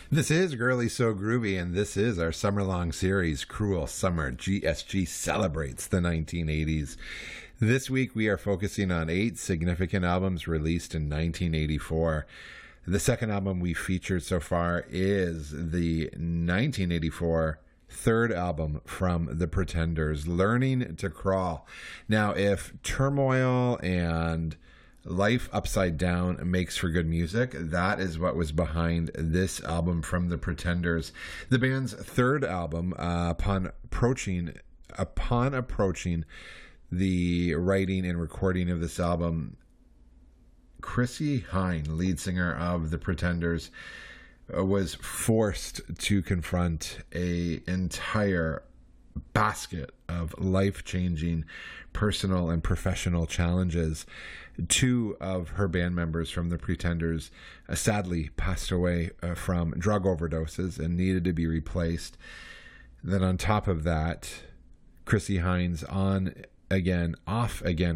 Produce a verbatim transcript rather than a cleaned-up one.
This is Girly So Groovy, and this is our summer-long series, Cruel Summer. G S G celebrates the nineteen eighties. This week, we are focusing on eight significant albums released in nineteen eighty-four. The second album we featured so far is the nineteen eighty-four third album from The Pretenders, Learning to Crawl. Now, if Turmoil and Life Upside Down makes for good music, that is what was behind this album from The Pretenders. The band's third album, uh, upon approaching upon approaching the writing and recording of this album, Chrissie Hynde, lead singer of The Pretenders, uh, was forced to confront a entire basket of life-changing personal and professional challenges. Two of her band members from The Pretenders uh, sadly passed away uh, from drug overdoses and needed to be replaced. Then on top of that, Chrissie Hynde's on again, off again